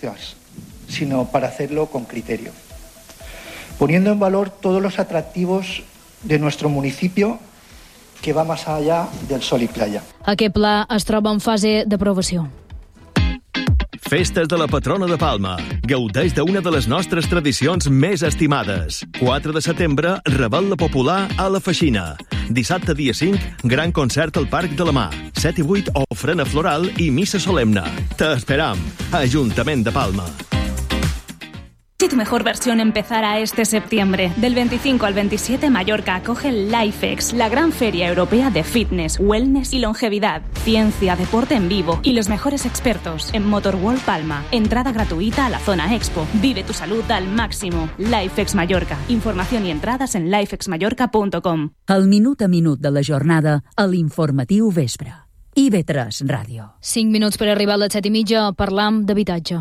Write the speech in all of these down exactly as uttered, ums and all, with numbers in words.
prejuicios, sino para hacerlo con criterio, poniendo en valor todos los atractivos de nuestro municipio que va más allá del sol y playa. Aquest pla es troba en fase d'aprovació. Festes de la patrona de Palma. Gaudeix d'una de les nostres tradicions més estimades. quatre de setembre, Rebel·la Popular a la Feixina. Dissabte, dia cinc, gran concert al Parc de la Mar. set i vuit, ofrena floral i missa solemne. T'esperam. Ajuntament de Palma. Si tu mejor versión empezara este septiembre. Del veinticinco al veintisiete, Mallorca acoge el LifeX, la gran feria europea de fitness, wellness y longevidad. Ciencia, deporte en vivo y los mejores expertos en Motorworld Palma. Entrada gratuita a la zona Expo. Vive tu salud al máximo. LifeX Mallorca. Información y entradas en lifex mallorca punto com. El minut a minut de la jornada a l'informatiu vespre. I V tres Ràdio. Cinc minuts per arribar a les set i mitja. Parlam d'habitatge.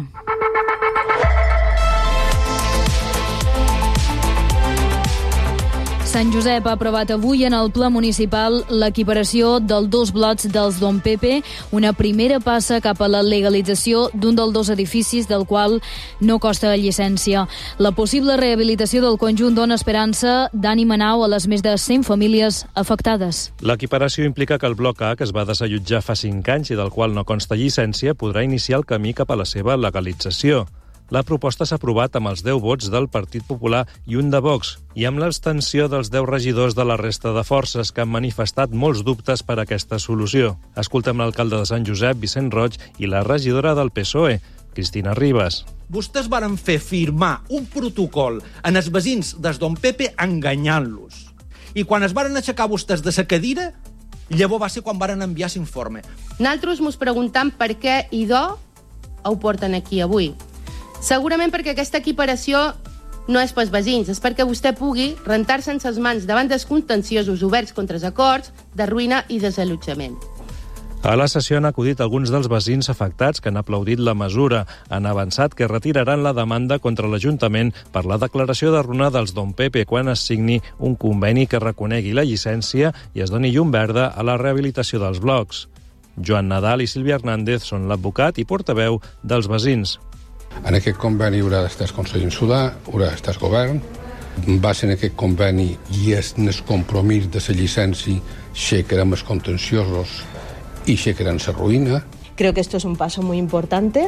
Sant Josep ha aprovat avui en el Ple Municipal l'equiparació dels dos blocs dels Don Pepe, una primera passa cap a la legalització d'un dels dos edificis del qual no costa llicència. La possible rehabilitació del conjunt dona esperança d'ànima nau a les més de cent famílies afectades. L'equiparació implica que el bloc A, que es va desallotjar fa cinc anys i del qual no consta llicència, podrà iniciar el camí cap a la seva legalització. La proposta s'ha aprovat amb els deu vots del Partit Popular i un de Vox, i amb l'abstenció dels deu regidors de la resta de forces que han manifestat molts dubtes per a aquesta solució. Escoltem l'alcalde de Sant Josep, Vicent Roig, i la regidora del P S O E, Cristina Ribas. Vostès varen fer firmar un protocol en els veïns des Don Pepe enganyant-los. I quan es varen aixecar vostès de sa cadira, llavors va ser quan varen enviar l'informe. Nosaltres mos preguntam per què i do ho porten aquí avui. Segurament perquè aquesta equiparació no és pels veïns, és perquè vostè pugui rentar-se en ses mans davant dels contenciosos oberts contra els acords de ruïna i desallotjament. A la sessió han acudit alguns dels veïns afectats que han aplaudit la mesura. Han avançat que retiraran la demanda contra l'Ajuntament per la declaració de runa dels Don Pepe quan es signi un conveni que reconegui la llicència i es doni llum verda a la rehabilitació dels blocs. Joan Nadal i Sílvia Hernández són l'advocat i portaveu dels veïns. En aquest conveni haurà d'estar el Consell Insular, haurà d'estar el govern. Va ser en aquest conveni i és en el compromís de la llicència aixecarem els contenciosos y chequearán esa ruina. Creo que esto es un paso muy importante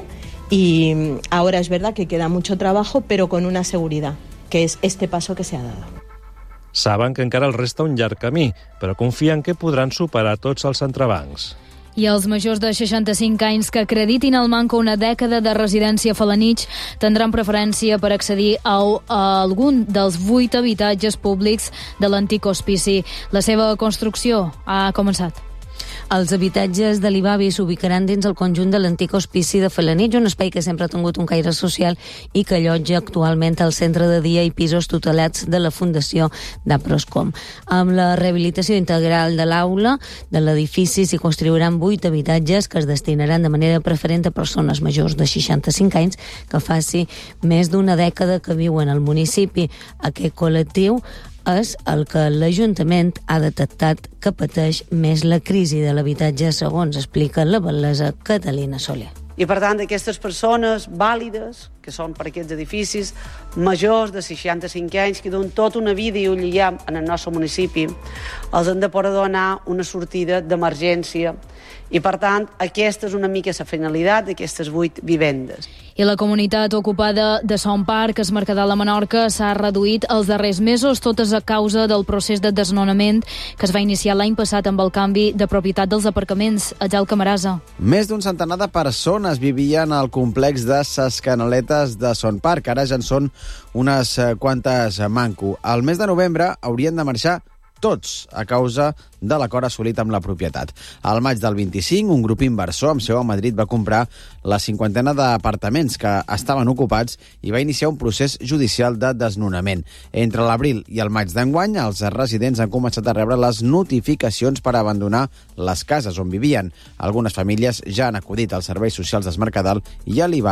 y ahora es verdad que queda mucho trabajo, pero con una seguridad, que es este paso que se ha dado. Saben que encara els resta un llarg camí, però confien que podran superar tots els entrebancs. I els majors de seixanta-cinc anys que acreditin al manco una dècada de residència a Felanitx tindran preferència per accedir a, a algun dels vuit habitatges públics de l'antic hospici. La seva construcció ha començat. Els habitatges de l'I B A B I s'ubicaran dins el conjunt de l'antic hospici de Felanitx, un espai que sempre ha tingut un caire social i que allotja actualment el centre de dia i pisos tutelats de la Fundació d'Aproscom. Amb la rehabilitació integral de l'aula de l'edifici s'hi construiran vuit habitatges que es destinaran de manera preferent a persones majors de seixanta-cinc anys que faci més d'una dècada que viuen al municipi. Aquest col·lectiu és el que l'Ajuntament ha detectat que pateix més la crisi de l'habitatge, segons explica la batllessa Catalina Soler. I, per tant, aquestes persones vàlides, que són per aquests edificis, majors de seixanta-cinc anys, que donen tota una vida i un lligam en el nostre municipi, els han de poder donar una sortida d'emergència. I, per tant, aquesta és una mica la finalitat d'aquestes vuit vivendes. I la comunitat ocupada de Son Parc, es Mercadal a Menorca, s'ha reduït els darrers mesos, totes a causa del procés de desnonament que es va iniciar l'any passat amb el canvi de propietat dels aparcaments. Adjal Camarasa. Més d'un centenar de persones vivien al complex de ses Canaletes de Son Parc. Ara ja en són unes quantes manco. Al mes de novembre haurien de marxar tots a causa de l'acord assolit amb la propietat. Al maig del vint-i-cinc, un grup inversor amb seu a Madrid va comprar la cinquantena d'apartaments que estaven ocupats i va iniciar un procés judicial de desnonament. Entre l'abril i el maig d'enguany, els residents han començat a rebre les notificacions per abandonar les cases on vivien. Algunes famílies ja han acudit als serveis socials del Mercadal i a l'I B A B I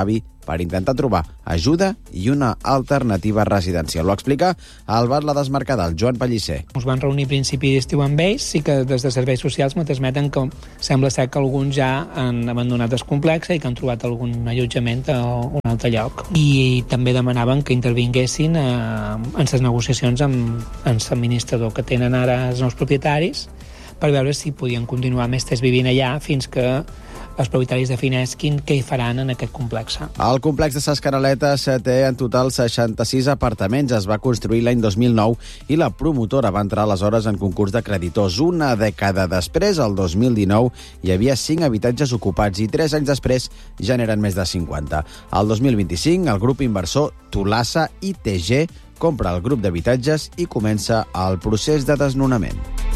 per intentar trobar ajuda i una alternativa residencial. Ho explica el batlle desmarcadal, Joan Pellicer. Ens van reunir a principi d'estiu amb ells, sí que des de serveis socials me transmeten que sembla ser que alguns ja han abandonat el complex i que han trobat algun allotjament a un altre lloc. I també demanaven que intervinguessin eh, en les negociacions amb, amb l'administrador que tenen ara els nous propietaris per veure si podien continuar més temps vivint allà fins que els propietaris definesquin què hi faran en aquest complex. El complex de Ses Canaletes té en total seixanta-sis apartaments. Es va construir l'any dos mil nou i la promotora va entrar aleshores en concurs de creditors. Una dècada després, el dos mil dinou, hi havia cinc habitatges ocupats i tres anys després ja n'eren més de cinquanta. El dos mil vint-i-cinc, el grup inversor Tulasa I T G compra el grup d'habitatges i comença el procés de desnonament.